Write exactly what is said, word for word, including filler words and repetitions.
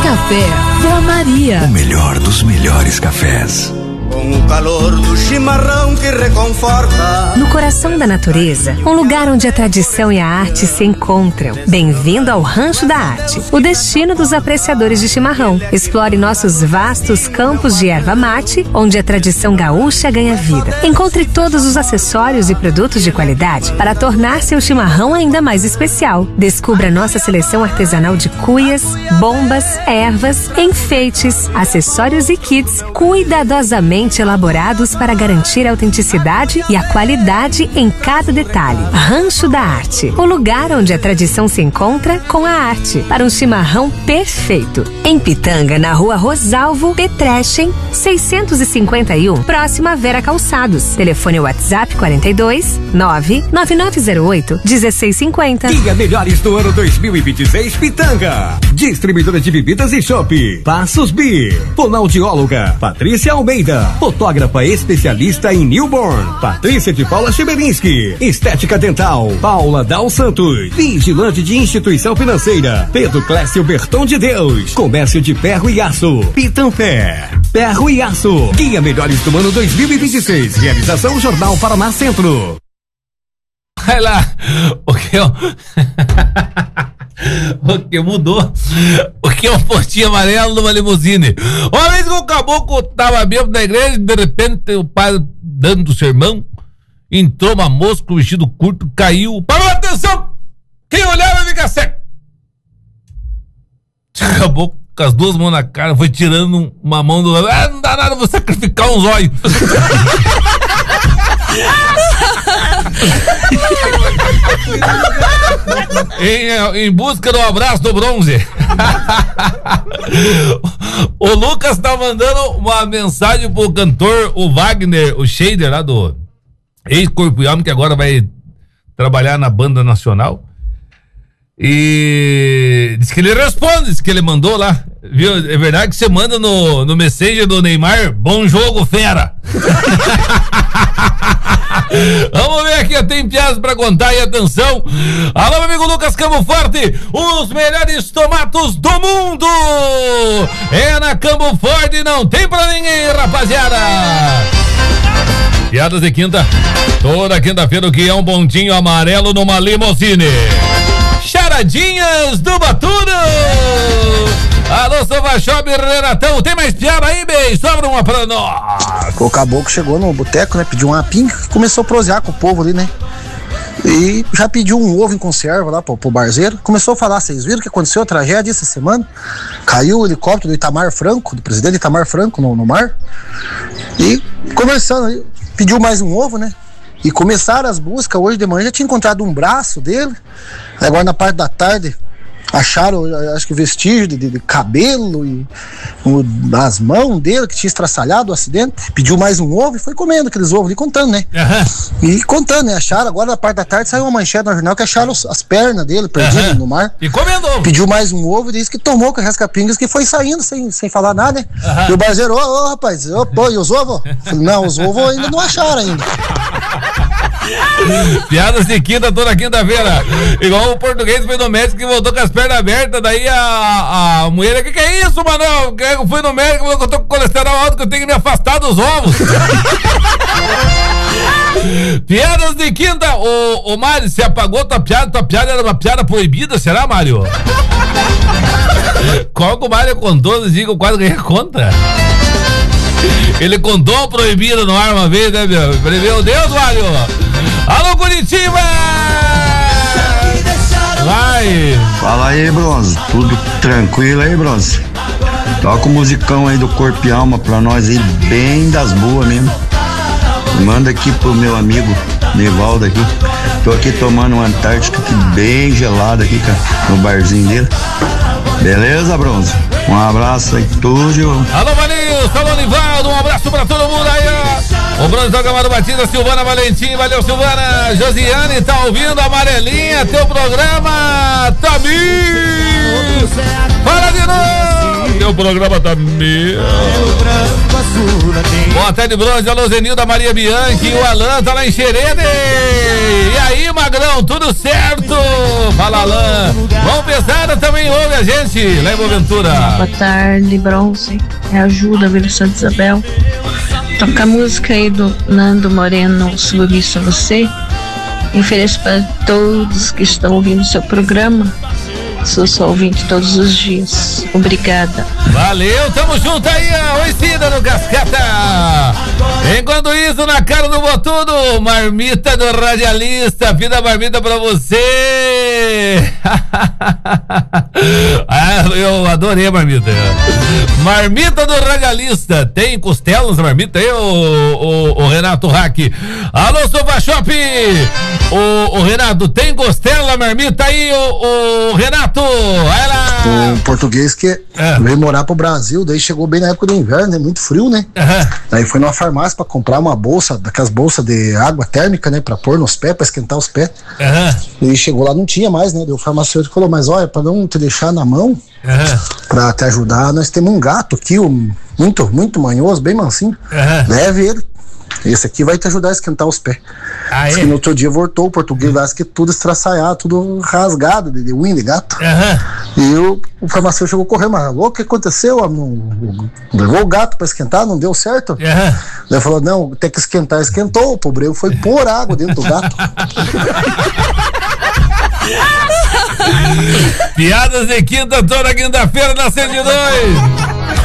Café Vó Maria. O melhor dos melhores cafés. Com o calor do chimarrão que reconforta. No coração da natureza, um lugar onde a tradição e a arte se encontram. Bem-vindo ao Rancho da Arte, o destino dos apreciadores de chimarrão. Explore nossos vastos campos de erva mate, onde a tradição gaúcha ganha vida. Encontre todos os acessórios e produtos de qualidade para tornar seu chimarrão ainda mais especial. Descubra nossa seleção artesanal de cuias, bombas, ervas, enfeites, acessórios e kits cuidadosamente elaborados para garantir a autenticidade e a qualidade em cada detalhe. Rancho da Arte, o lugar onde a tradição se encontra com a arte, para um chimarrão perfeito. Em Pitanga, na rua Rosalvo Petrechen, seiscentos e cinquenta e um, próxima a Vera Calçados. Telefone WhatsApp quarenta e dois, nove nove nove zero oito, um seis cinco zero. Dia Melhores do ano dois mil e vinte e seis, Pitanga. Distribuidora de bebidas e chopp. Passos Beer. Fonoaudióloga Patrícia Almeida. Fotógrafa especialista em newborn, Patrícia de Paula Cheberinski. Estética dental, Paula Dal Santos. Vigilante de instituição financeira, Pedro Clécio Berton de Deus. Comércio de ferro e aço, Pitanfé. Ferro e aço. Guia Melhores do ano dois mil e vinte e seis. Realização Jornal Paraná Centro. Vai lá, o que eu... O que mudou? O que é um postinho amarelo numa limusine? Uma vez que o caboclo tava mesmo na igreja, de repente o padre dando o sermão, entrou uma moça com vestido curto, caiu. Parou, atenção! Quem olhar vai ficar cego. O caboclo com as duas mãos na cara foi tirando uma mão do lado. Ah, não dá nada, vou sacrificar uns olhos. em, em busca do abraço do bronze. O Lucas tá mandando uma mensagem pro cantor, o Wagner, o Shader lá do ex-Corpo e Alma, que agora vai trabalhar na banda nacional. E diz que ele responde, diz que ele mandou lá. Viu? É verdade que você manda no, no Messenger do Neymar: bom jogo, fera. Vamos ver aqui, tem piadas pra contar e atenção. Alô, meu amigo Lucas Campo Forte, os melhores tomatos do mundo é na Campo Forte, não tem pra ninguém, rapaziada. Piadas de quinta, toda quinta-feira, o que é um pontinho amarelo numa limusine. Charadinhas do Baturo. Alô, Sova Shop, Renatão, tem mais piada aí, bem? Sobra uma pra nós. O caboclo chegou no boteco, né? Pediu uma pinga e começou a prosear com o povo ali, né? E já pediu um ovo em conserva lá pro, pro barzeiro. Começou a falar: vocês viram o que aconteceu a tragédia essa semana? Caiu o helicóptero do Itamar Franco, do presidente Itamar Franco no, no mar. E conversando aí, pediu mais um ovo, né? E começaram as buscas. Hoje de manhã já tinha encontrado um braço dele. Agora na parte da tarde acharam, acho que vestígio de, de, de cabelo e o, as mãos dele que tinha estraçalhado o acidente. Pediu mais um ovo e foi comendo aqueles ovos ali, contando, né? Uhum. E contando, né? Acharam, agora na parte da tarde saiu uma manchete no jornal que acharam os, as pernas dele perdidas, uhum, no mar. E comendo ovo. Pediu mais um ovo e disse que tomou com rasca-pingas, que foi saindo sem, sem falar nada, né? Uhum. E o barzeiro: ô, ô rapaz, ô, pô, e os ovos? Falei: não, os ovos ainda não acharam ainda. Piadas de quinta toda quinta-feira. Igual o português foi no médico que voltou com as pernas abertas. Daí a, a mulher: o que, que é isso, Manuel? Eu fui no médico, eu tô com colesterol alto, que eu tenho que me afastar dos ovos. Piadas de quinta. Ô, ô Mário, você apagou tua piada? Tua piada era uma piada proibida, será, Mário? Qual que o Mário contou? Diz que eu quase ganhei a conta. Ele contou proibido no ar uma vez, né, meu? Falei: meu Deus, Mário! Alô, Curitiba! Vai! Fala aí, Bronze. Tudo tranquilo aí, Bronze? Toca o musicão aí do Corpo e Alma pra nós aí, bem das boas mesmo. Manda aqui pro meu amigo Nivaldo aqui. Tô aqui tomando uma Antártica aqui bem gelada aqui, cara, no barzinho dele. Beleza, Bronze? Um abraço aí, tudo. Alô, Valinho, alô, Nivaldo, um abraço pra todo mundo aí, ó. O Bronze do Gamado Batista, Silvana Valentim, valeu, Silvana. Josiane tá ouvindo, Amarelinha, teu programa, Tamir. Fala de novo. o programa tá meu. Boa tarde, Bronze, alô, Zenilda, Maria Bianchi, o Alan tá lá em Xerene. E aí, Magrão, tudo certo? Fala, Alan. Vamos pesada também ouve a gente, lá em Boaventura. Boa tarde, Bronze. É ajuda, Vila Santa Isabel. Toca a música aí do Nando Moreno, Submissa a Você. E ofereço para todos que estão ouvindo o seu programa. Sou sua ouvinte todos os dias. Obrigada. Valeu, tamo junto aí, oi Cida no Cascata. Enquanto isso, na cara do Botudo, marmita do radialista, vida marmita pra você. Ah, eu adorei a marmita. Marmita do radialista, tem costela nas marmitas aí, o, o, o Renato Hack. Alô, Sofa Shop. O, o Renato, tem costela na marmita aí, o, o Renato? Vai lá. O português que é. veio morar pro Brasil, daí chegou bem na época do inverno, né? Muito frio, né? Uhum. Daí foi numa farmácia pra comprar uma bolsa, daquelas bolsas de água térmica, né? Pra pôr nos pés, pra esquentar os pés. Uhum. E chegou lá, não tinha mais, né? Daí o farmacêutico falou, mas olha, pra não te deixar na mão, uhum. pra te ajudar, nós temos um gato aqui, um, muito, muito manhoso, bem mansinho. Uhum. Leve ele. Esse aqui vai te ajudar a esquentar os pés. Ah, é? Que no outro dia voltou o português lá, que tudo estraçaiado, tudo rasgado de, de unha de gato. Uhum. E o, o farmacêutico chegou correndo, mas o que aconteceu? Não, levou o gato pra esquentar, não deu certo? Uhum. Ele falou, não, tem que esquentar, esquentou. O pobre foi pôr água dentro do gato. Piadas de quinta, toda quinta-feira na cento e dois.